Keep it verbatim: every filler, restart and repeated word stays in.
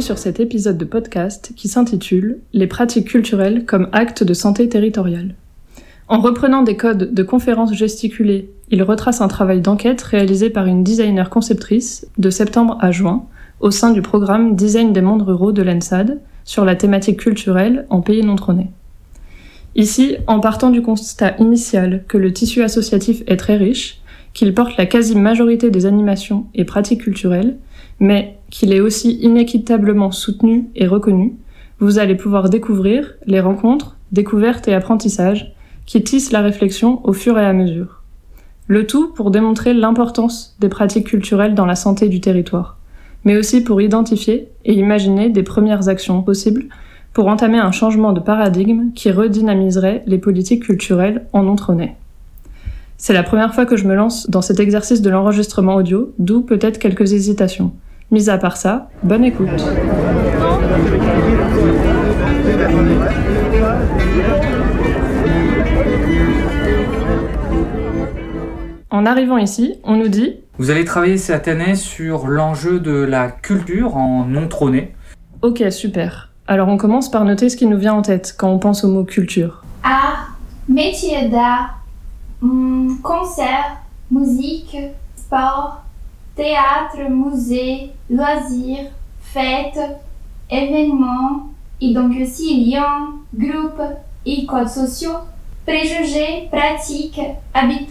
Bienvenue sur cet épisode de podcast qui s'intitule « Les pratiques culturelles comme actes de santé territoriale ». En reprenant des codes de conférences gesticulées, il retrace un travail d'enquête réalisé par une designer conceptrice de septembre à juin au sein du programme Design des mondes ruraux de l'ENSAD sur la thématique culturelle en pays non trônés. Ici, en partant du constat initial que le tissu associatif est très riche, qu'il porte la quasi-majorité des animations et pratiques culturelles, mais qu'il est aussi inéquitablement soutenu et reconnu, vous allez pouvoir découvrir les rencontres, découvertes et apprentissages qui tissent la réflexion au fur et à mesure. Le tout pour démontrer l'importance des pratiques culturelles dans la santé du territoire, mais aussi pour identifier et imaginer des premières actions possibles pour entamer un changement de paradigme qui redynamiserait les politiques culturelles en non-trônés. C'est la première fois que je me lance dans cet exercice de l'enregistrement audio, d'où peut-être quelques hésitations. Mis à part ça, bonne écoute. En arrivant ici, on nous dit « Vous allez travailler cette année sur l'enjeu de la culture en non-trôné. » Ok, super. Alors on commence par noter ce qui nous vient en tête quand on pense au mot culture. Art, métier d'art, hum, concert, musique, sport, théâtre, musée, loisirs, fêtes, événements, et donc aussi liens, groupes et codes sociaux, préjugés, pratiques, habitudes.